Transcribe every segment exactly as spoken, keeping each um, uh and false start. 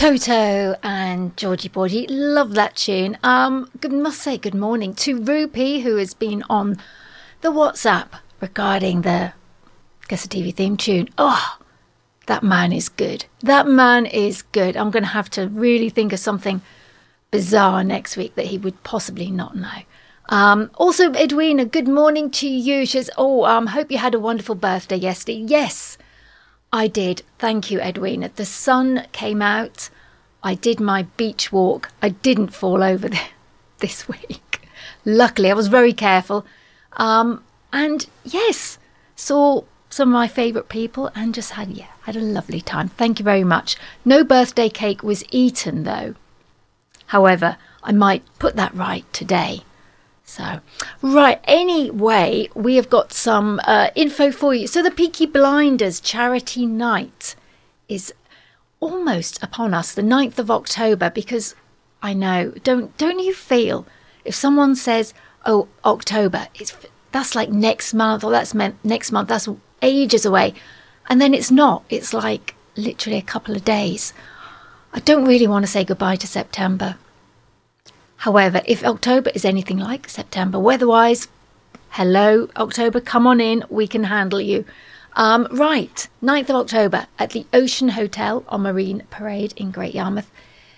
Toto and Georgie Porgy, love that tune. Um, good, must say good morning to Rupee, who has been on the WhatsApp regarding the Guess T V theme tune. Oh, that man is good. That man is good. I'm going to have to really think of something bizarre next week that he would possibly not know. Um, also, Edwina, good morning to you. She says, oh, um, hope you had a wonderful birthday yesterday. Yes, I did. Thank you, Edwina. The sun came out. I did my beach walk. I didn't fall over th- this week. Luckily, I was very careful. Um, and yes, saw some of my favourite people and just had, yeah, had a lovely time. Thank you very much. No birthday cake was eaten, though. However, I might put that right today. So, right, anyway, we have got some uh, info for you. So the Peaky Blinders charity night is almost upon us, the ninth of October, because I know, don't don't you feel, if someone says, oh, October, it's that's like next month, or that's meant next month, that's ages away, and then it's not, it's like literally a couple of days. I don't really want to say goodbye to September. However, if October is anything like September, weather-wise, hello, October, come on in, we can handle you. Um, right, ninth of October at the Ocean Hotel on Marine Parade in Great Yarmouth.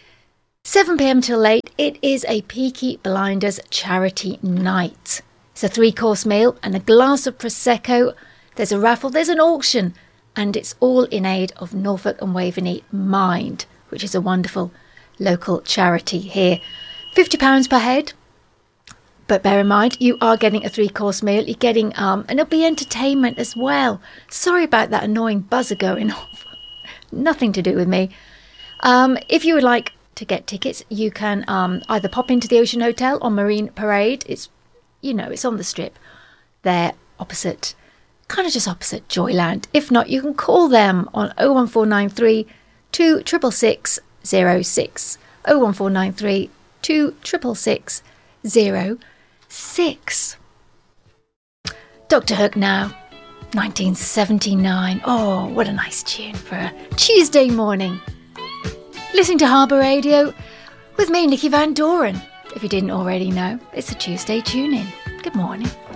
seven p.m. till eight, it is a Peaky Blinders charity night. It's a three-course meal and a glass of Prosecco. There's a raffle, there's an auction, and it's all in aid of Norfolk and Waveney Mind, which is a wonderful local charity here. fifty pounds per head, but bear in mind you are getting a three-course meal. You're getting um and it'll be entertainment as well. Sorry about that annoying buzzer going off. Nothing to do with me. Um if you would like to get tickets, you can um either pop into the Ocean Hotel on Marine Parade. It's, you know, it's on the strip there, opposite, kind of just opposite Joyland. If not, you can call them on oh one four nine three two six six six oh six oh one four nine three two six six six zero six. Doctor Hook now, nineteen seventy-nine. Oh, what a nice tune for a Tuesday morning. Listening to Harbour Radio with me, Nikki Van Doren. If you didn't already know, it's a Tuesday tune-in. Good morning.